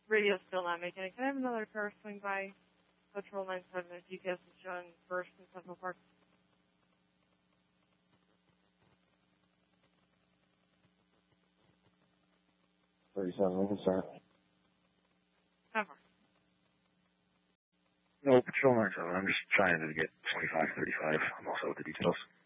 radio's still not making it. Can I have another car swing by? Patrol 97 at GPS is showing first in Central Park. 37 Lincoln, sir. Never. No, Patrol 97. I'm just trying to get 2535. I'm also with the details.